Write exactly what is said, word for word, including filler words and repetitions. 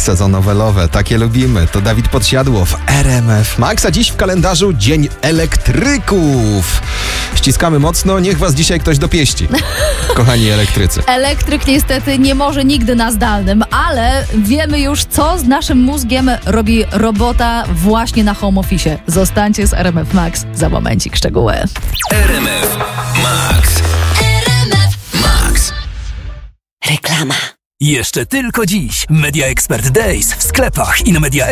Sezonowe, takie lubimy. To Dawid Podsiadło w R M F Max, a dziś w kalendarzu Dzień Elektryków. Ściskamy mocno, niech was dzisiaj ktoś dopieści, kochani elektrycy. Elektryk niestety nie może nigdy na zdalnym, ale wiemy już, co z naszym mózgiem robi robota właśnie na home office. Zostańcie z R M F Max, za momencik szczegóły. R M F Max. R M F Max. Reklama. Jeszcze tylko dziś Media Expert Days w sklepach i na media